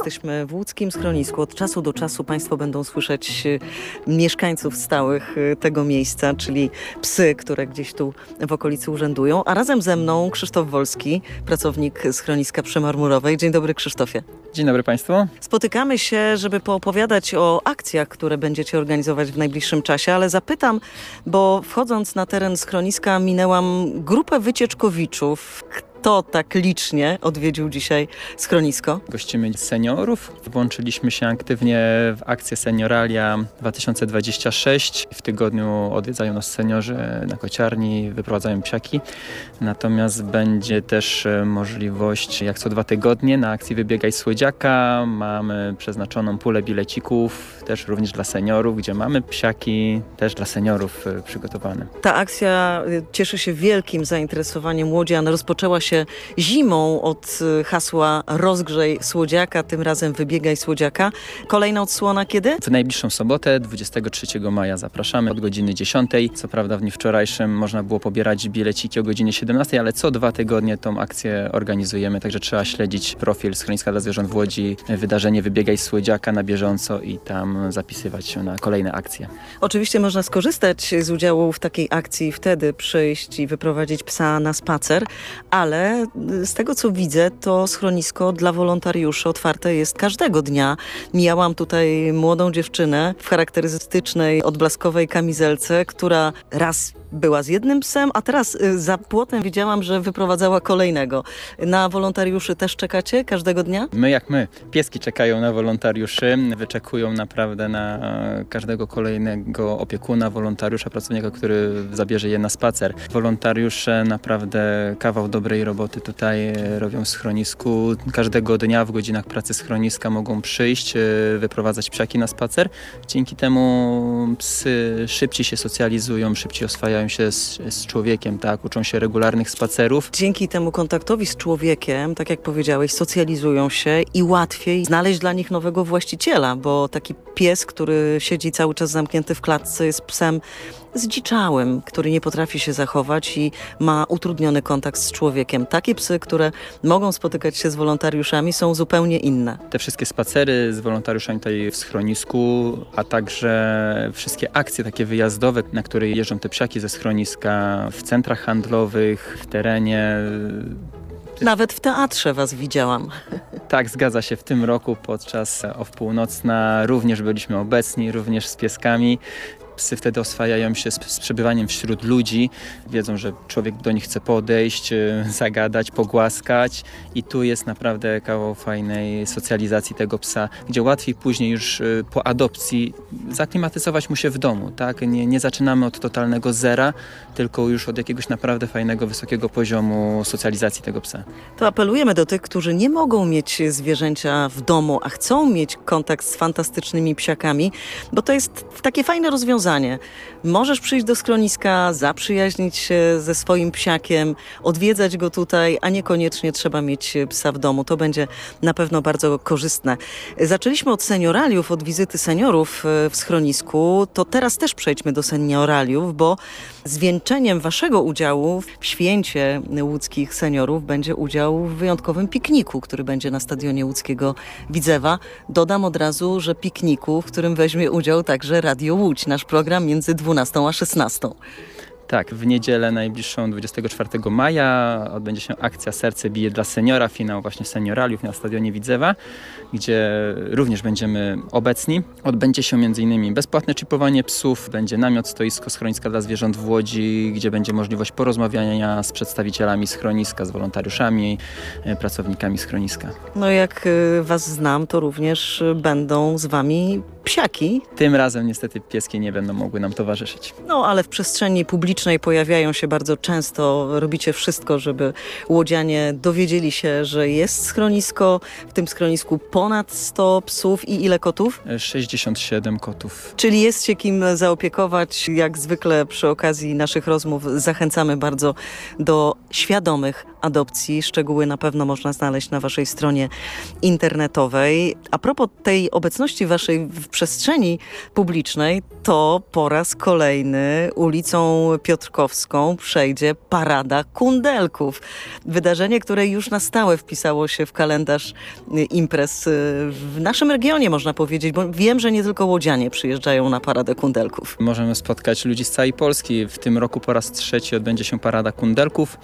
Jesteśmy w łódzkim schronisku. Od czasu do czasu Państwo będą słyszeć mieszkańców stałych tego miejsca, czyli psy, które gdzieś tu w okolicy urzędują. A razem ze mną Krzysztof Wolski, pracownik schroniska przy Marmurowej. Dzień dobry, Krzysztofie. Dzień dobry Państwu. Spotykamy się, żeby poopowiadać o akcjach, które będziecie organizować w najbliższym czasie, ale zapytam, bo wchodząc na teren schroniska minęłam grupę wycieczkowiczów. Kto tak licznie odwiedził dzisiaj schronisko? Gościmy seniorów. Włączyliśmy się aktywnie w akcję Senioralia 2026. W tygodniu odwiedzają nas seniorzy na kociarni, wyprowadzają psiaki. Natomiast będzie też możliwość, jak co 2 tygodnie, na akcji Wybiegaj Słodziaka. Mamy przeznaczoną pulę bilecików, też również dla seniorów, gdzie mamy psiaki też dla seniorów przygotowane. Ta akcja cieszy się wielkim zainteresowaniem łodzian. Rozpoczęła się zimą od hasła Rozgrzej Słodziaka, tym razem Wybiegaj Słodziaka. Kolejna odsłona kiedy? W najbliższą sobotę, 23 maja zapraszamy od godziny 10. Co prawda w dniu wczorajszym można było pobierać bileciki o godzinie 17, ale co 2 tygodnie tą akcję organizujemy, także trzeba śledzić profil Schroniska dla Zwierząt w Łodzi, wydarzenie Wybiegaj Słodziaka na bieżąco i tam zapisywać się na kolejne akcje. Oczywiście można skorzystać z udziału w takiej akcji, wtedy przyjść i wyprowadzić psa na spacer, ale z tego co widzę, to schronisko dla wolontariuszy otwarte jest każdego dnia. Mijałam tutaj młodą dziewczynę w charakterystycznej odblaskowej kamizelce, która raz była z jednym psem, a teraz za płotem widziałam, że wyprowadzała kolejnego. Na wolontariuszy też czekacie każdego dnia? My jak my. Pieski czekają na wolontariuszy, wyczekują naprawdę na każdego kolejnego opiekuna, wolontariusza, pracownika, który zabierze je na spacer. Wolontariusze naprawdę kawał dobrej roboty tutaj robią w schronisku. Każdego dnia w godzinach pracy schroniska mogą przyjść, wyprowadzać psiaki na spacer. Dzięki temu psy szybciej się socjalizują, szybciej oswajają się z człowiekiem, tak? Uczą się regularnych spacerów. Dzięki temu kontaktowi z człowiekiem, tak jak powiedziałeś, socjalizują się i łatwiej znaleźć dla nich nowego właściciela, bo taki pies, który siedzi cały czas zamknięty w klatce, jest psem zdziczałym, który nie potrafi się zachować i ma utrudniony kontakt z człowiekiem. Takie psy, które mogą spotykać się z wolontariuszami, są zupełnie inne. Te wszystkie spacery z wolontariuszami tutaj w schronisku, a także wszystkie akcje takie wyjazdowe, na które jeżdżą te psiaki ze schroniska, w centrach handlowych, w terenie. Nawet w teatrze was widziałam. Tak, zgadza się. W tym roku podczas OFF Północna również byliśmy obecni, również z pieskami. Psy wtedy oswajają się z przebywaniem wśród ludzi. Wiedzą, że człowiek do nich chce podejść, zagadać, pogłaskać i tu jest naprawdę kawał fajnej socjalizacji tego psa, gdzie łatwiej później już po adopcji zaklimatyzować mu się w domu. Tak? Nie zaczynamy od totalnego zera, tylko już od jakiegoś naprawdę fajnego, wysokiego poziomu socjalizacji tego psa. To apelujemy do tych, którzy nie mogą mieć zwierzęcia w domu, a chcą mieć kontakt z fantastycznymi psiakami, bo to jest takie fajne rozwiązanie. Możesz przyjść do schroniska, zaprzyjaźnić się ze swoim psiakiem, odwiedzać go tutaj, a niekoniecznie trzeba mieć psa w domu. To będzie na pewno bardzo korzystne. Zaczęliśmy od senioraliów, od wizyty seniorów w schronisku. To teraz też przejdźmy do senioraliów, bo zwieńczeniem waszego udziału w święcie łódzkich seniorów będzie udział w wyjątkowym pikniku, który będzie na stadionie łódzkiego Widzewa. Dodam od razu, że pikniku, w którym weźmie udział także Radio Łódź, nasz program między 12 a 16. Tak, w niedzielę najbliższą 24 maja odbędzie się akcja Serce bije dla seniora, finał właśnie senioraliów na stadionie Widzewa, gdzie również będziemy obecni. Odbędzie się m.in. bezpłatne czipowanie psów, będzie namiot, stoisko Schroniska dla Zwierząt w Łodzi, gdzie będzie możliwość porozmawiania z przedstawicielami schroniska, z wolontariuszami, pracownikami schroniska. No jak was znam, to również będą z wami psiaki. Tym razem niestety pieski nie będą mogły nam towarzyszyć. No ale w przestrzeni publicznej pojawiają się bardzo często. Robicie wszystko, żeby łodzianie dowiedzieli się, że jest schronisko. W tym schronisku ponad 100 psów i ile kotów? 67 kotów. Czyli jest się kim zaopiekować. Jak zwykle przy okazji naszych rozmów zachęcamy bardzo do świadomych adopcji. Szczegóły na pewno można znaleźć na waszej stronie internetowej. A propos tej obecności waszej w przestrzeni publicznej, to po raz kolejny ulicą Piotrkowską przejdzie Parada Kundelków. Wydarzenie, które już na stałe wpisało się w kalendarz imprez w naszym regionie, można powiedzieć, bo wiem, że nie tylko łodzianie przyjeżdżają na Paradę Kundelków. Możemy spotkać ludzi z całej Polski. W tym roku po raz 3 odbędzie się Parada Kundelków.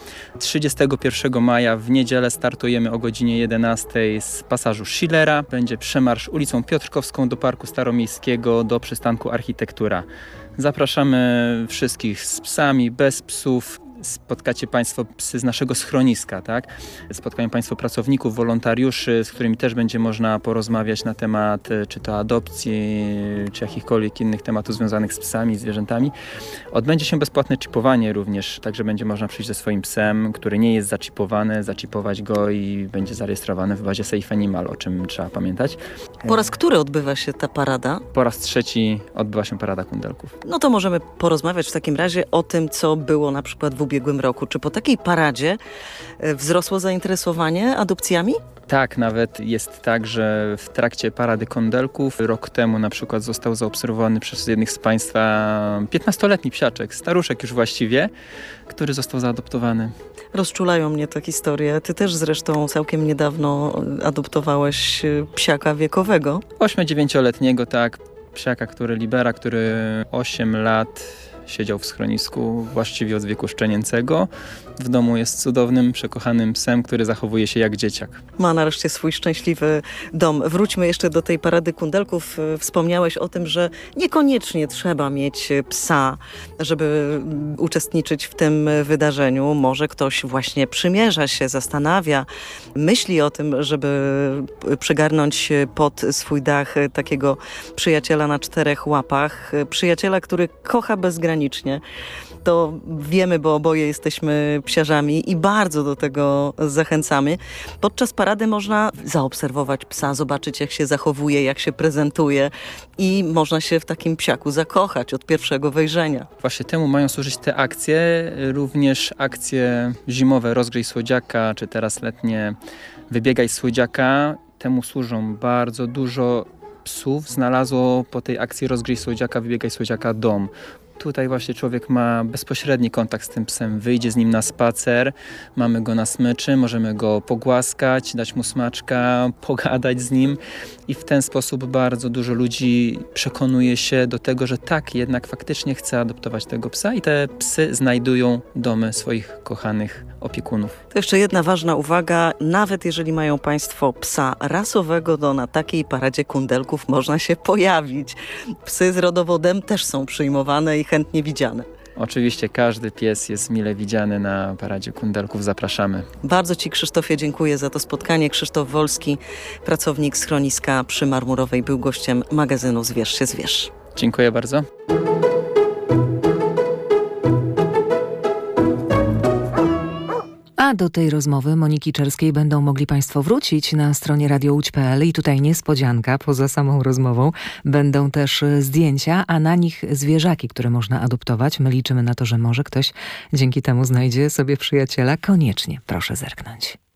31 maja w niedzielę startujemy o godzinie 11 z pasażu Schillera. Będzie przemarsz ulicą Piotrkowską do Parku Staromiejskiego, do przystanku Architektura. Zapraszamy wszystkich z psami, bez psów. Spotkacie Państwo psy z naszego schroniska, tak? Spotkają Państwo pracowników, wolontariuszy, z którymi też będzie można porozmawiać na temat czy to adopcji, czy jakichkolwiek innych tematów związanych z psami, zwierzętami. Odbędzie się bezpłatne chipowanie również, także będzie można przyjść ze swoim psem, który nie jest zaczipowany, zaczipować go i będzie zarejestrowany w bazie Safe Animal, o czym trzeba pamiętać. Po raz który odbywa się ta parada? Po raz 3 odbywa się Parada Kundelków. No to możemy porozmawiać w takim razie o tym, co było na przykład w ubiegłym roku. Czy po takiej paradzie wzrosło zainteresowanie adopcjami? Tak, nawet jest tak, że w trakcie Parady Kundelków rok temu na przykład został zaobserwowany przez jednych z Państwa 15-letni psiaczek, staruszek już właściwie, który został zaadoptowany. Rozczulają mnie te historie. Ty też zresztą całkiem niedawno adoptowałeś psiaka wiekowego. 8-9-letniego, tak, psiaka, Libera, który 8 lat siedział w schronisku właściwie od wieku szczenięcego. W domu jest cudownym, przekochanym psem, który zachowuje się jak dzieciak. Ma nareszcie swój szczęśliwy dom. Wróćmy jeszcze do tej Parady Kundelków. Wspomniałeś o tym, że niekoniecznie trzeba mieć psa, żeby uczestniczyć w tym wydarzeniu. Może ktoś właśnie przymierza się, zastanawia, myśli o tym, żeby przygarnąć pod swój dach takiego przyjaciela na 4 łapach. Przyjaciela, który kocha bezgranicznie. To wiemy, bo oboje jesteśmy psiarzami i bardzo do tego zachęcamy. Podczas parady można zaobserwować psa, zobaczyć jak się zachowuje, jak się prezentuje i można się w takim psiaku zakochać od pierwszego wejrzenia. Właśnie temu mają służyć te akcje, również akcje zimowe Rozgrzej Słodziaka, czy teraz letnie Wybiegaj Słodziaka. Temu służą. Bardzo dużo psów znalazło po tej akcji Rozgrzej Słodziaka, Wybiegaj Słodziaka dom. Tutaj właśnie człowiek ma bezpośredni kontakt z tym psem, wyjdzie z nim na spacer, mamy go na smyczy, możemy go pogłaskać, dać mu smaczka, pogadać z nim i w ten sposób bardzo dużo ludzi przekonuje się do tego, że tak, jednak faktycznie chce adoptować tego psa i te psy znajdują domy swoich kochanych opiekunów. To jeszcze jedna ważna uwaga, nawet jeżeli mają Państwo psa rasowego, to na takiej paradzie kundelków można się pojawić. Psy z rodowodem też są przyjmowane i chętnie widziane. Oczywiście każdy pies jest mile widziany na Paradzie Kundelków. Zapraszamy. Bardzo Ci, Krzysztofie, dziękuję za to spotkanie. Krzysztof Wolski, pracownik schroniska przy Marmurowej, był gościem magazynu Zwierz się zwierz. Dziękuję bardzo. A do tej rozmowy Moniki Czerskiej będą mogli Państwo wrócić na stronie radiołódź.pl i tutaj niespodzianka, poza samą rozmową będą też zdjęcia, a na nich zwierzaki, które można adoptować. My liczymy na to, że może ktoś dzięki temu znajdzie sobie przyjaciela. Koniecznie proszę zerknąć.